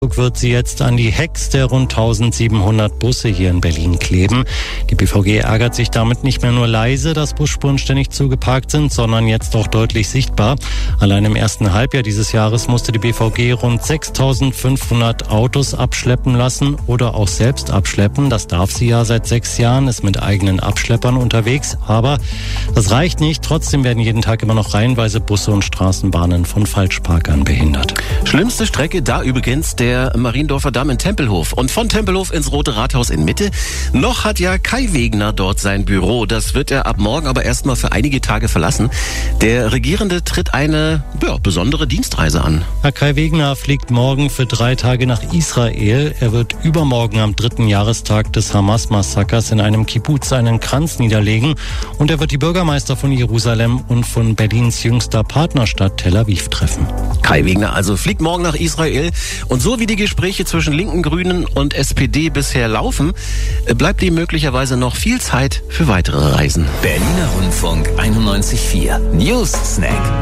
Wird sie jetzt an die Hecks der rund 1700 Busse hier in Berlin kleben. Die BVG ärgert sich damit nicht mehr nur leise, dass Busspuren ständig zugeparkt sind, sondern jetzt auch deutlich sichtbar. Allein im ersten Halbjahr dieses Jahres musste die BVG rund 6500 Autos abschleppen lassen oder auch selbst abschleppen. Das darf sie ja seit 6 Jahren, ist mit eigenen Abschleppern unterwegs. Aber das reicht nicht. Trotzdem werden jeden Tag immer noch reihenweise Busse und Straßenbahnen von Falschparkern behindert. Schlimmste Strecke da übrigens der Mariendorfer Damm in Tempelhof. Und von Tempelhof ins Rote Rathaus in Mitte. Noch hat ja Kai Wegner dort sein Büro. Das wird er ab morgen aber erstmal für einige Tage verlassen. Der Regierende tritt eine besondere Dienstreise an. Herr Kai Wegner fliegt morgen für 3 Tage nach Israel. Er wird übermorgen am 3. Jahrestag des Hamas-Massakers in einem Kibbuz einen Kranz niederlegen. Und er wird die Bürgermeister von Jerusalem und von Berlins jüngster Partnerstadt Tel Aviv treffen. Kai Wegner also fliegt morgen nach Israel. Und so wie die Gespräche zwischen Linken, Grünen und SPD bisher laufen, bleibt ihm möglicherweise noch viel Zeit für weitere Reisen. Berliner Rundfunk 91.4 News Snack.